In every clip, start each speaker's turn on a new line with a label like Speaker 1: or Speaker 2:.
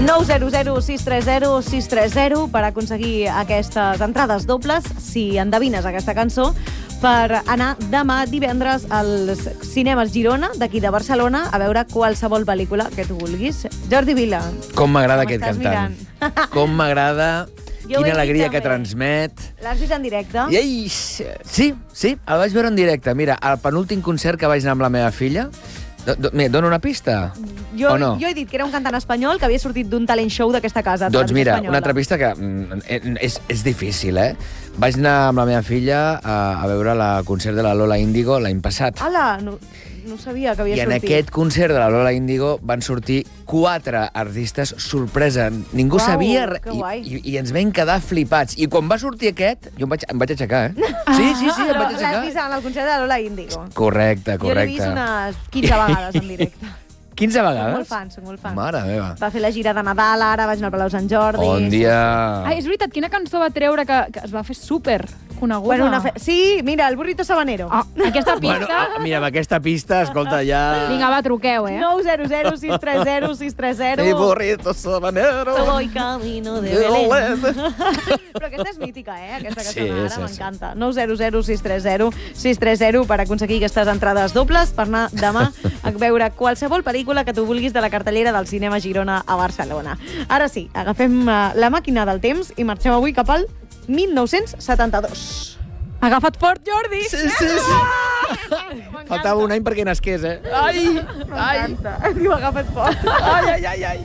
Speaker 1: 900 630 630 per aconseguir aquestes entrades dobles, si endevines aquesta cançó, per anar demà divendres als cinemes Girona, d'aquí de Barcelona, a veure qualsevol pel·lícula que tu vulguis. Jordi Vila.
Speaker 2: Com m'agrada aquest cantant. Com m'agrada, quina alegria que transmet.
Speaker 1: L'has vist en directe?
Speaker 2: Ei, sí, el vaig veure en directe. Mira, al penúltim concert que vaig anar amb la meva filla, dona una pista?
Speaker 1: Jo he dit que era un cantant espanyol que havia sortit d'un talent show d'aquesta casa.
Speaker 2: Doncs mira, una altra pista que és difícil, eh? Vaig anar amb la meva filla a veure el concert de la Lola Índigo l'any passat.
Speaker 1: Ala, no sabia que havia sortit.
Speaker 2: I en aquest concert de la Lola Índigo van sortir 4 artistes sorpresa. Ningú sabia i ens vam quedar flipats. I quan va sortir aquest, jo em vaig aixecar, eh? Sí, em vaig aixecar.
Speaker 1: L'has vist en el concert de la Lola Índigo?
Speaker 2: Correcte.
Speaker 1: Jo l'he vist unes 15 vegades en directe.
Speaker 2: 15 vegades?
Speaker 1: Soc molt fan.
Speaker 2: Mare meva.
Speaker 1: Va fer la gira de Nadal, ara vaig anar al Palau Sant Jordi.
Speaker 2: Bon dia.
Speaker 3: Ai, és veritat, quina cançó va treure que es va fer super coneguda?
Speaker 1: Sí, mira, el burrito sabanero.
Speaker 3: Aquesta pista...
Speaker 2: Mira, amb aquesta pista, escolta, ja...
Speaker 3: Vinga, va, truqueu,
Speaker 1: 900 630 630.
Speaker 2: Mi burrito sabanero.
Speaker 1: Voy camino de Belén. Però aquesta és mítica, aquesta cançó ara m'encanta. 900 630 630 per aconseguir aquestes entrades dobles per anar demà a veure qualsevol pel·lícula que tu vulguis de la cartellera del cinema Girona a Barcelona. Ara sí, agafem la màquina del temps i marxem avui cap al 1972.
Speaker 3: Agafa't fort, Jordi!
Speaker 2: Sí. Faltava un any perquè nasqués, eh? Ai!
Speaker 1: M'encanta. Diu, agafa't fort.
Speaker 2: Ai!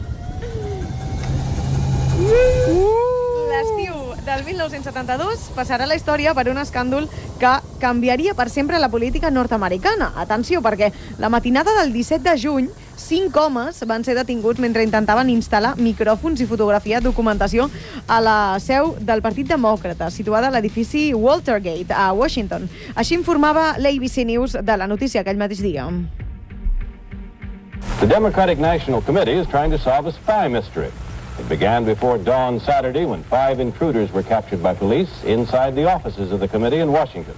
Speaker 1: L'estiu del 1972 passarà a la història per un escàndol que canviaria per sempre la política nord-americana. Atenció, perquè la matinada del 17 de juny 5 homes van ser detinguts mentre intentaven instal·lar micròfons i fotografiar documentació a la seu del Partit Demòcrata, situada a l'edifici Watergate, a Washington. Així informava l'ABC News de la notícia aquell mateix dia.
Speaker 4: The Democratic National Committee is trying to solve a spy mystery. It began before dawn Saturday when 5 intruders were captured by police inside the offices of the committee in Washington.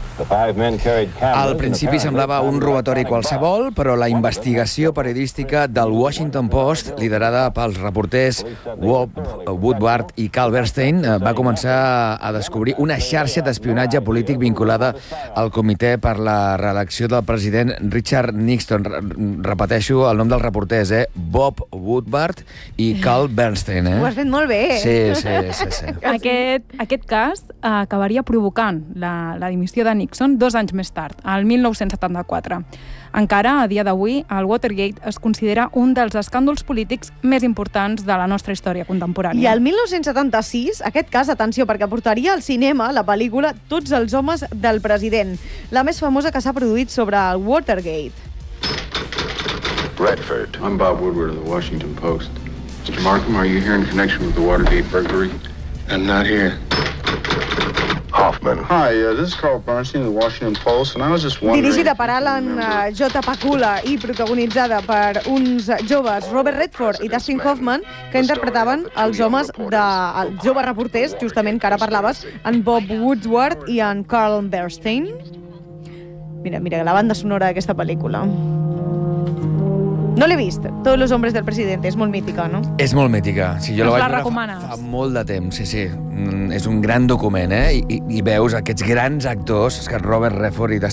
Speaker 2: Al principi semblava un robatori qualsevol, però la investigació periodística del Washington Post, liderada pels reporters Bob Woodward i Carl Bernstein, va començar a descobrir una xarxa d'espionatge polític vinculada al comitè per la reelecció del president Richard Nixon. Repeteixo el nom dels reporters, Bob Woodward i Carl Bernstein.
Speaker 1: Ho has fet molt bé.
Speaker 2: Sí.
Speaker 3: Aquest cas acabaria provocant la dimissió de Nixon 2 anys més tard, al 1974. Encara, a dia d'avui, el Watergate es considera un dels escàndols polítics més importants de la nostra història contemporània.
Speaker 1: I el 1976, aquest cas, atenció, perquè portaria al cinema la pel·lícula Tots els homes del president, la més famosa que s'ha produït sobre el Watergate.
Speaker 5: Redford. I'm Bob Woodward of the Washington Post. Mr. Markham, are you here in connection with the Watergate burglary? I'm not here. Hoffman. Hi, this is Carl Bernstein of the Washington Post, and I was just wondering...
Speaker 1: Dirigida per Alan J. Pakula i protagonitzada per uns joves, Robert Redford i Dustin Hoffman, que interpretaven els homes dels joves reporters, justament que ara parlaves, en Bob Woodward i en Carl Bernstein. Mira, la banda sonora d'aquesta pel·lícula. No l'he vist, Todos los hombres del presidente, és molt mítica, no?
Speaker 2: És molt mítica. Sí, jo la vaig veure
Speaker 3: recomanes?
Speaker 2: fa molt de temps, sí. És un gran document, I veus aquests grans actors, Robert Redford i